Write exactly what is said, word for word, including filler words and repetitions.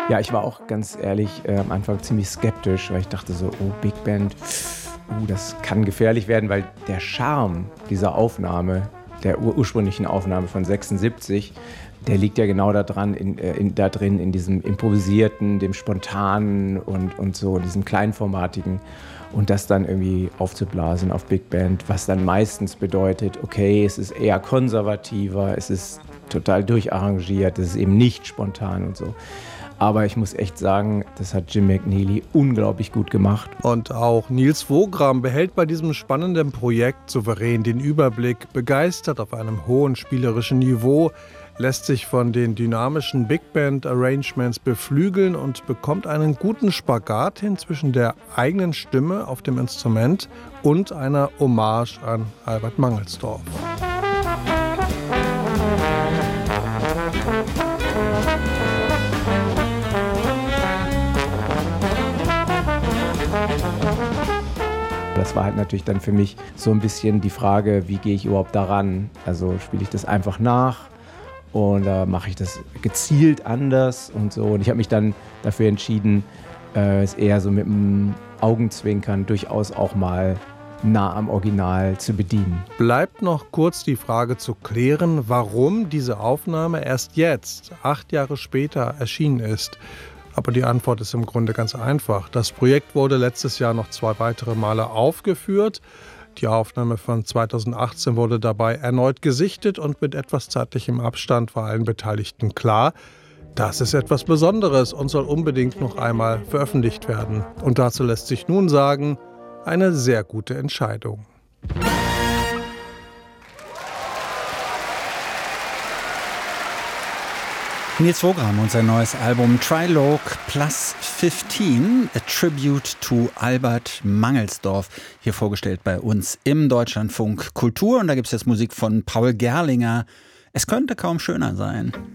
Ja, ich war auch ganz ehrlich äh, am Anfang ziemlich skeptisch, weil ich dachte so, oh, Big Band, uh, das kann gefährlich werden, weil der Charme dieser Aufnahme, der ur ursprünglichen Aufnahme von sechsundsiebzig, der liegt ja genau da dran, in, äh, in, da drin, in diesem improvisierten, dem spontanen und, und so, diesem kleinformatigen. Und das dann irgendwie aufzublasen auf Big Band, was dann meistens bedeutet, okay, es ist eher konservativer, es ist total durcharrangiert, es ist eben nicht spontan und so. Aber ich muss echt sagen, das hat Jim McNeely unglaublich gut gemacht. Und auch Nils Wogram behält bei diesem spannenden Projekt souverän den Überblick, begeistert auf einem hohen spielerischen Niveau, lässt sich von den dynamischen Big Band Arrangements beflügeln und bekommt einen guten Spagat hin zwischen der eigenen Stimme auf dem Instrument und einer Hommage an Albert Mangelsdorf. Das war halt natürlich dann für mich so ein bisschen die Frage, wie gehe ich überhaupt daran? Also spiele ich das einfach nach oder mache ich das gezielt anders und so. Und ich habe mich dann dafür entschieden, äh, es eher so mit dem Augenzwinkern durchaus auch mal nah am Original zu bedienen. Bleibt noch kurz die Frage zu klären, warum diese Aufnahme erst jetzt, acht Jahre später, erschienen ist. Aber die Antwort ist im Grunde ganz einfach. Das Projekt wurde letztes Jahr noch zwei weitere Male aufgeführt. Die Aufnahme von zweitausendachtzehn wurde dabei erneut gesichtet und mit etwas zeitlichem Abstand war allen Beteiligten klar, das ist etwas Besonderes und soll unbedingt noch einmal veröffentlicht werden. Und dazu lässt sich nun sagen, eine sehr gute Entscheidung. Nils Wogram und sein neues Album Trilogue Plus fünfzehn, A Tribute to Albert Mangelsdorf, hier vorgestellt bei uns im Deutschlandfunk Kultur. Und da gibt es jetzt Musik von Paul Gerlinger. Es könnte kaum schöner sein.